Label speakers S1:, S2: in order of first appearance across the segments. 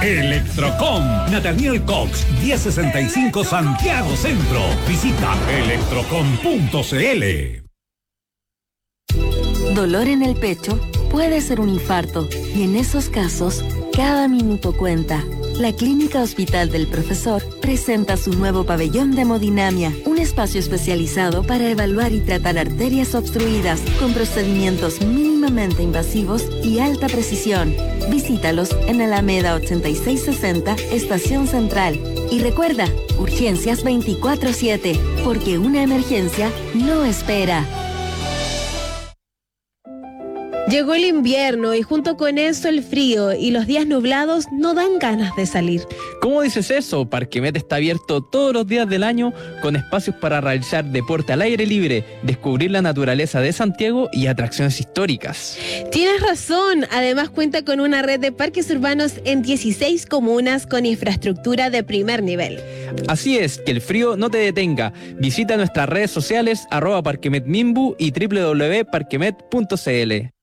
S1: Electrocom, Nathaniel Cox, 1065 Santiago Centro. Visita electrocom.cl.
S2: Dolor en el pecho puede ser un infarto y en esos casos, cada minuto cuenta. La Clínica Hospital del Profesor presenta su nuevo pabellón de hemodinamia, un espacio especializado para evaluar y tratar arterias obstruidas con procedimientos mínimamente invasivos y alta precisión. Visítalos en Alameda 8660, Estación Central. Y recuerda, urgencias 24/7, porque una emergencia no espera.
S3: Llegó el invierno y junto con eso el frío y los días nublados no dan ganas de salir.
S4: ¿Cómo dices eso? Parquemet está abierto todos los días del año con espacios para realizar deporte al aire libre, descubrir la naturaleza de Santiago y atracciones históricas.
S3: Tienes razón, además cuenta con una red de parques urbanos en 16 comunas con infraestructura de primer nivel.
S4: Así es, que el frío no te detenga. Visita nuestras redes sociales @parquemetmimbu y www.parquemet.cl.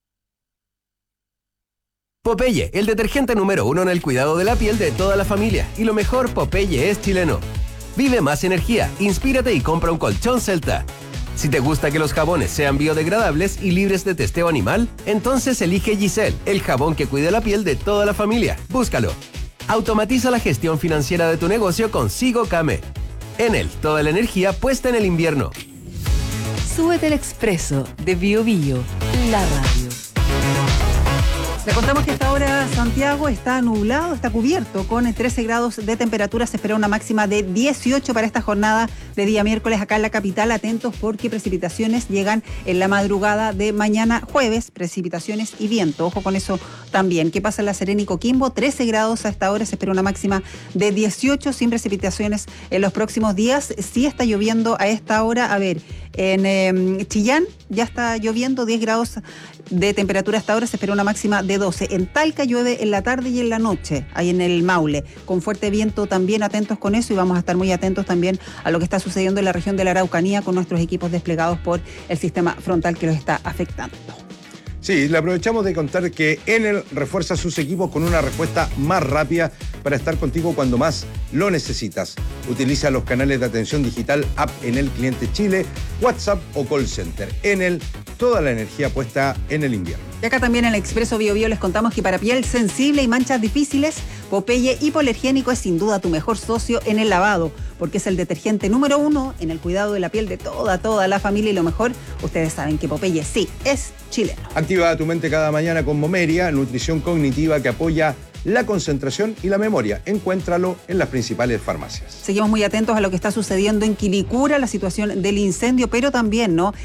S5: Popeye, el detergente número 1 en el cuidado de la piel de toda la familia. Y lo mejor, Popeye es chileno. Vive más energía, inspírate y compra un colchón Celta. Si te gusta que los jabones sean biodegradables y libres de testeo animal, entonces elige Giselle, el jabón que cuida la piel de toda la familia. Búscalo. Automatiza la gestión financiera de tu negocio con Sigo Came. Enel, toda la energía puesta en el invierno.
S2: Súbete al expreso de Bio Bio, la radio.
S6: Le contamos que hasta ahora Santiago está nublado, está cubierto con 13 grados de temperatura. Se espera una máxima de 18 para esta jornada de día miércoles acá en la capital. Atentos porque precipitaciones llegan en la madrugada de mañana jueves. Precipitaciones y viento. Ojo con eso también. ¿Qué pasa en La Serena y Coquimbo? 13 grados a esta hora. Se espera una máxima de 18 sin precipitaciones en los próximos días. Sí está lloviendo a esta hora. A ver, en Chillán ya está lloviendo, 10 grados de temperatura hasta ahora, se espera una máxima de 12. En Talca llueve en la tarde y en la noche, ahí en el Maule, con fuerte viento también. Atentos con eso y vamos a estar muy atentos también a lo que está sucediendo en la región de la Araucanía con nuestros equipos desplegados por el sistema frontal que los está afectando.
S7: Sí, le aprovechamos de contar que Enel refuerza sus equipos con una respuesta más rápida para estar contigo cuando más lo necesitas. Utiliza los canales de atención digital App Enel Cliente Chile, WhatsApp o Call Center. Enel, toda la energía puesta en el invierno.
S6: Y acá también en el Expreso Bio Bio les contamos que para piel sensible y manchas difíciles, Popeye Hipoalergénico es sin duda tu mejor socio en el lavado, porque es el detergente número 1 en el cuidado de la piel de toda la familia. Y lo mejor, ustedes saben que Popeye sí es chileno.
S7: Activa tu mente cada mañana con Momeria, nutrición cognitiva que apoya la concentración y la memoria. Encuéntralo en las principales farmacias.
S6: Seguimos muy atentos a lo que está sucediendo en Quilicura, la situación del incendio, pero también, ¿no?,